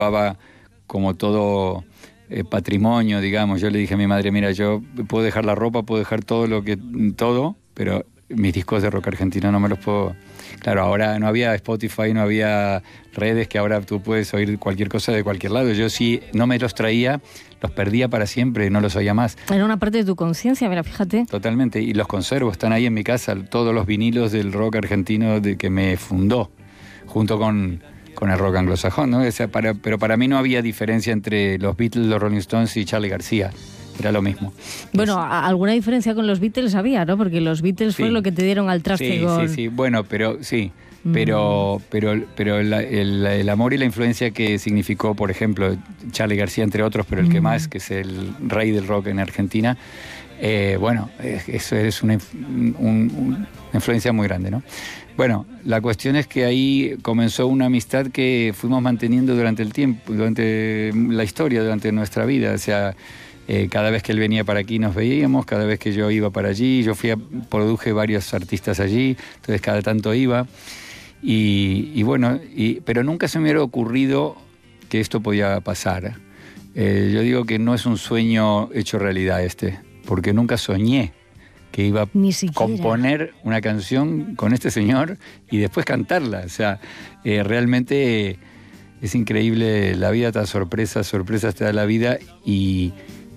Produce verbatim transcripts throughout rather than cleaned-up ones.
llevaba como todo eh, patrimonio, digamos. Yo le dije a mi madre, mira, yo puedo dejar la ropa, puedo dejar todo lo que todo, pero mis discos de rock argentino no me los puedo... Claro, ahora no había Spotify, no había redes que ahora tú puedes oír cualquier cosa de cualquier lado. Yo sí no me los traía, los perdía para siempre, no los oía más. Era una parte de tu conciencia, mira, fíjate. Totalmente, y los conservo, están ahí en mi casa, todos los vinilos del rock argentino de que me fundó, junto con, con el rock anglosajón, ¿no? O sea, para, pero para mí no había diferencia entre los Beatles, los Rolling Stones y Charly García. Era lo mismo. Bueno, es... alguna diferencia con los Beatles había, ¿no? Porque los Beatles sí. fue lo que te dieron al traste sí, con... Sí, sí, bueno, pero sí, mm. pero, pero, pero la, el, el amor y la influencia que significó, por ejemplo, Charly García, entre otros, pero el mm. que más, que es el rey del rock en Argentina, eh, bueno, eso es una, un, una influencia muy grande, ¿no? Bueno, la cuestión es que ahí comenzó una amistad que fuimos manteniendo durante el tiempo, durante la historia, durante nuestra vida, o sea... Eh, cada vez que él venía para aquí nos veíamos, cada vez que yo iba para allí, yo fui a, produje varios artistas allí, entonces cada tanto iba, y, y bueno, y, pero nunca se me hubiera ocurrido que esto podía pasar. Eh, yo digo que no es un sueño hecho realidad este, porque nunca soñé que iba a componer una canción con este señor y después cantarla, o sea, eh, realmente es increíble, la vida te da sorpresas, sorpresas te da la vida, y...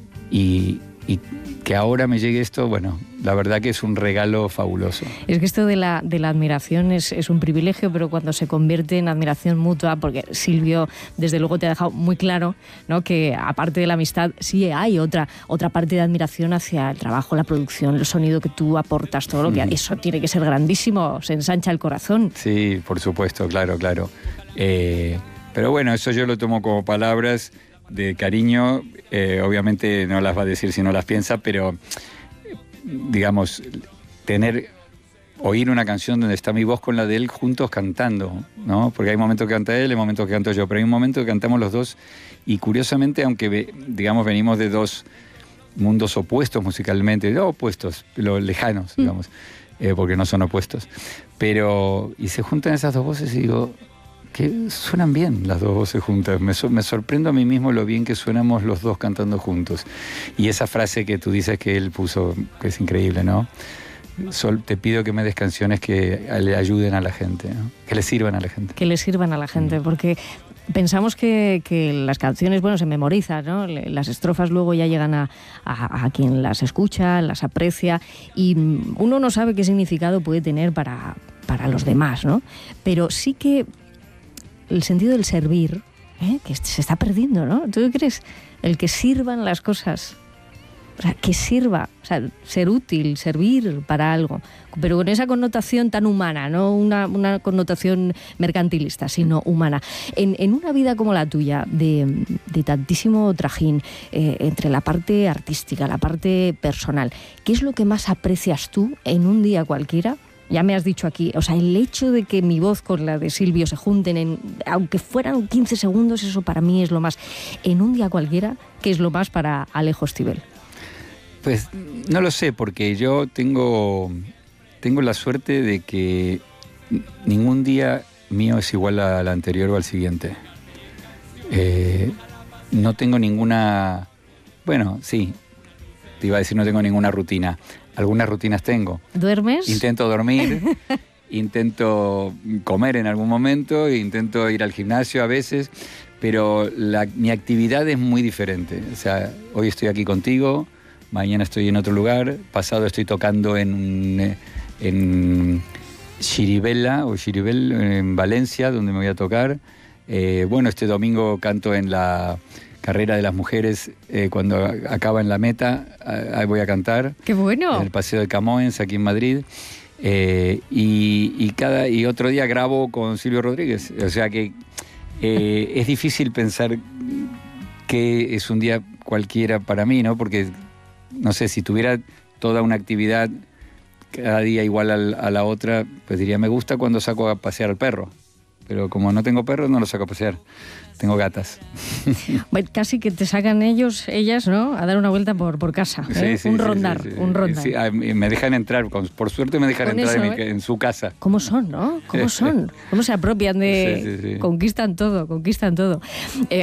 Y, y que ahora me llegue esto, bueno, la verdad que es un regalo fabuloso. Es que esto de la, de la admiración es, es un privilegio, pero cuando se convierte en admiración mutua, porque Silvio desde luego te ha dejado muy claro, ¿no?, que aparte de la amistad sí hay otra, otra parte de admiración hacia el trabajo, la producción, el sonido que tú aportas, todo lo que... Mm. Eso tiene que ser grandísimo, se ensancha el corazón. Sí, por supuesto, claro, claro. Eh, pero bueno, eso yo lo tomo como palabras de cariño, eh, obviamente no las va a decir si no las piensa, pero digamos, tener, oír una canción donde está mi voz con la de él juntos cantando, ¿no? Porque hay momentos que canta él, hay momentos que canto yo, pero hay un momento que cantamos los dos, y curiosamente, aunque digamos venimos de dos mundos opuestos musicalmente, no opuestos, pero lejanos, digamos, eh, porque no son opuestos, pero, y se juntan esas dos voces y digo... que suenan bien las dos voces juntas. Me, so, me sorprendo a mí mismo lo bien que suenamos los dos cantando juntos. Y esa frase que tú dices que él puso, que es increíble, ¿no? Sol, te pido que me des canciones que le ayuden a la gente, ¿no? Que le sirvan a la gente. Que le sirvan a la gente, porque pensamos que, que las canciones, bueno, se memorizan, ¿no? Las estrofas luego ya llegan a, a, a quien las escucha, las aprecia, y uno no sabe qué significado puede tener para, para los demás, ¿no? Pero sí que el sentido del servir, ¿eh?, que se está perdiendo, ¿no? ¿Tú crees? El que sirvan las cosas, o sea, que sirva, o sea, ser útil, servir para algo, pero con esa connotación tan humana, no una, una connotación mercantilista, sino humana. En, en una vida como la tuya, de, de tantísimo trajín, eh, entre la parte artística, la parte personal, ¿qué es lo que más aprecias tú en un día cualquiera? Ya me has dicho aquí, o sea, el hecho de que mi voz con la de Silvio se junten, en, aunque fueran quince segundos, eso para mí es lo más. En un día cualquiera, ¿qué es lo más para Alejo Stivel? Pues no lo sé, porque yo tengo, tengo la suerte de que ningún día mío es igual al anterior o al siguiente. Eh, no tengo ninguna... Bueno, sí, te iba a decir no tengo ninguna rutina. Algunas rutinas tengo. ¿Duermes? Intento dormir, intento comer en algún momento, intento ir al gimnasio a veces, pero la, mi actividad es muy diferente. O sea, hoy estoy aquí contigo, mañana estoy en otro lugar, pasado estoy tocando en, en Chiribella, o Chiribel, en Valencia, donde me voy a tocar. Eh, bueno, este domingo canto en la... carrera de las mujeres, eh, cuando acaba en la meta, ahí voy a cantar. ¡Qué bueno! En el Paseo de Camoens, aquí en Madrid. Eh, y, y, cada, y otro día grabo con Silvio Rodríguez. O sea que eh, es difícil pensar que es un día cualquiera para mí, ¿no? Porque, no sé, si tuviera toda una actividad cada día igual a, a la otra, pues diría, me gusta cuando saco a pasear al perro. pero como no tengo perros no los saco a pasear. Tengo gatas. Bueno, casi que te sacan ellos, ellas, ¿no? A dar una vuelta por, por casa. ¿eh? Sí, sí, un sí, rondar, sí, sí. un rondar. Sí, me dejan entrar, por suerte me dejan Con entrar eso, en, mi, ¿eh? en su casa. ¿Cómo son, no? ¿Cómo son? ¿Cómo se apropian de...? Sí, sí, sí. Conquistan todo, conquistan todo. Eh,